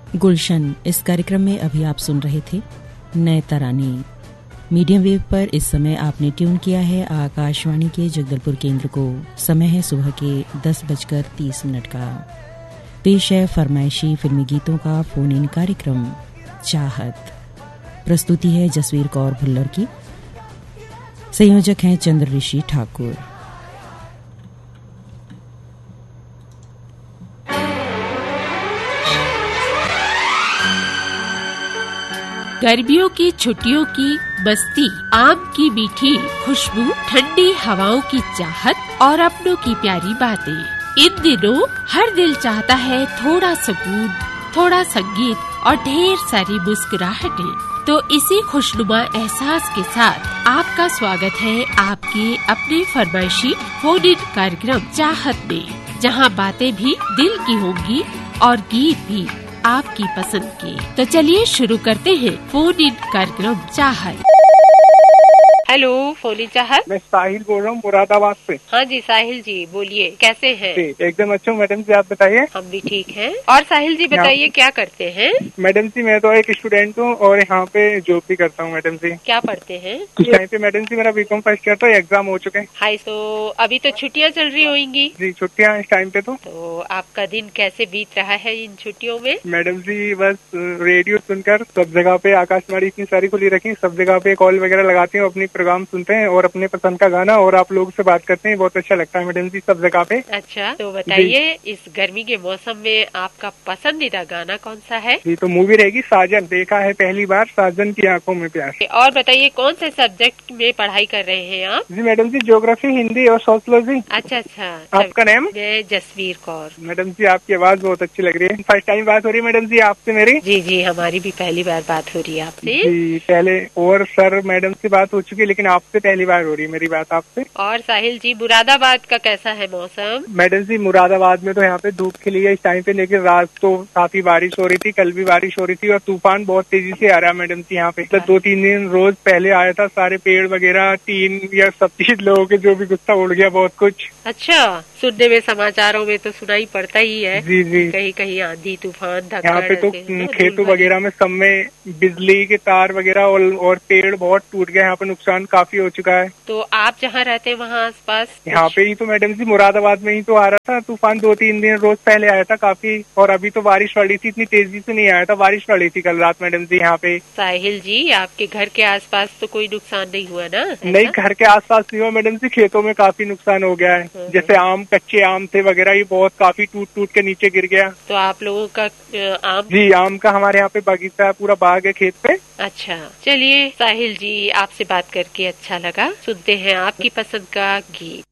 गुलशन। इस कार्यक्रम में अभी आप सुन रहे थे नए तराने। मीडियम वेव पर इस समय आपने ट्यून किया है आकाशवाणी के जगदलपुर केंद्र को। समय है सुबह के 10:30 का। पेश है फरमाइशी फिल्मी गीतों का फोन इन कार्यक्रम चाहत। प्रस्तुति है जसवीर कौर भुल्लर की। संयोजक हैं चंद्र ऋषि ठाकुर। गर्मियों की छुट्टियों की मस्ती, आम की मीठी खुशबू, ठंडी हवाओं की चाहत और अपनों की प्यारी बातें। इन दिनों हर दिल चाहता है थोड़ा सुकून, थोड़ा संगीत और ढेर सारी मुस्कुराहटें। तो इसी खुशनुमा एहसास के साथ आपका स्वागत है आपके अपने फरमाइशी फोन इन कार्यक्रम चाहत में, जहां बातें भी दिल की होंगी और गीत भी आपकी पसंद के। तो चलिए शुरू करते हैं फोन इन कार्यक्रम चाहत। हेलो, फोन इन चाहत। मैं साहिल बोल रहा हूँ मुरादाबाद से। हाँ जी साहिल जी, बोलिए कैसे हैं? एकदम अच्छा हूँ मैडम जी, आप बताइए। हम भी ठीक हैं। और साहिल जी बताइए क्या करते हैं? मैडम जी मैं तो एक स्टूडेंट हूँ और यहाँ पे जॉब भी करता हूँ मैडम जी। क्या पढ़ते हैं? यहाँ पे मैडम जी मेरा बीकॉम फर्स्ट ईयर था, एग्जाम हो चुके हैं। हाई, तो अभी तो छुट्टियाँ चल रही होंगी। जी छुट्टियाँ इस टाइम पे। तो आपका दिन कैसे बीत रहा है इन छुट्टियों में? मैडम जी बस रेडियो सुनकर सब जगह पे आकाशवाणी इतनी सारी खुली रखी, सब जगह पे कॉल वगैरह लगाती हूँ, अपनी प्रोग्राम सुनते हैं और अपने पसंद का गाना और आप लोगों से बात करते हैं, बहुत अच्छा लगता है मैडम जी सब जगह पे। अच्छा, तो बताइए इस गर्मी के मौसम में आपका पसंदीदा गाना कौन सा है? जी तो मूवी रहेगी साजन। देखा है पहली बार साजन की आंखों में प्यार। और बताइए कौन से सब्जेक्ट में पढ़ाई कर रहे हैं आप? जी मैडम जी ज्योग्राफी, हिंदी और सोशियोलॉजी। अच्छा अच्छा। आपका नाम? मैं जसवीर कौर। मैडम जी आपकी आवाज बहुत अच्छी लग रही है। फर्स्ट टाइम बात हो रही है मैडम जी आपसे मेरी? जी जी, हमारी भी पहली बार बात हो रही है आपसे। जी पहले और सर मैडम से बात हो चुकी है, लेकिन आपसे पहली बार हो रही है मेरी बात आपसे। और साहिल जी मुरादाबाद का कैसा है मौसम? मैडम जी मुरादाबाद में तो यहाँ पे धूप खिली है इस टाइम पे, लेकिन रात तो काफी बारिश हो रही थी, कल भी बारिश हो रही थी और तूफान बहुत तेजी से आ रहा है मैडम जी यहाँ पे। मतलब 2-3 दिन रोज पहले आया था, सारे पेड़ वगैरह टीन या सब चीज लोगों के जो भी गुस्सा उड़ गया बहुत कुछ। अच्छा, सुनने में समाचारों में तो सुनाई पड़ता ही है। जी जी, कहीं कहीं आंधी तूफान यहाँ पे तो खेतों वगैरह में सब में बिजली के तार वगैरह और पेड़ बहुत टूट गए, यहाँ पे नुकसान काफी हो चुका है। तो आप जहाँ रहते हैं वहाँ आसपास? यहाँ पे ही तो मैडम जी मुरादाबाद में ही तो आ रहा था तूफान, 2-3 दिन रोज पहले आया था काफी, और अभी तो बारिश पड़ी थी, इतनी तेजी से नहीं आया था, बारिश पड़ी थी कल रात मैडम जी यहाँ पे। साहिल जी आपके घर के आसपास तो कोई नुकसान नहीं हुआ ना? नहीं घर के आसपास नहीं हुआ मैडम जी, खेतों में काफी नुकसान हो गया है। जैसे आम, कच्चे आम थे वगैरह, ये बहुत काफी टूट के नीचे गिर गया। तो आप लोगों का आम? जी आम का हमारे यहाँ पे बगीचा है, पूरा बाग है खेत पे। अच्छा, चलिए साहिल जी आपसे बात करके अच्छा लगा। सुनते हैं आपकी पसंद का गीत।